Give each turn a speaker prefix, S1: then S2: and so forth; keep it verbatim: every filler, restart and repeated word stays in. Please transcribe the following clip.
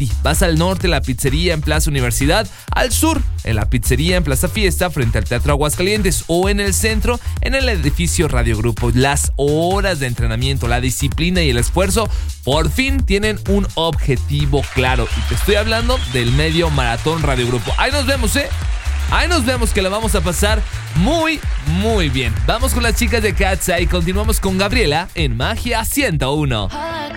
S1: ti. Vas al norte, la pizzería en Plaza Universidad, al sur, en la pizzería en Plaza Fiesta, frente al Teatro Aguascalientes, o en el centro, en el edificio Radio Grupo. Las horas de entrenamiento, la disciplina y el esfuerzo por fin tienen un objetivo claro. Y te estoy hablando del medio maratón Radio Grupo. Ahí nos vemos, ¿eh? Ahí nos vemos, que la vamos a pasar muy, muy bien. Vamos con las chicas de Cat's Eye y continuamos con Gabriela en Magia ciento uno.